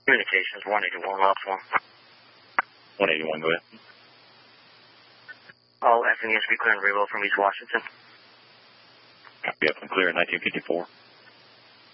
Communications 181, loud form. 181, go ahead. All FNES clear and reload from East Washington. Copy up and clear, 1954.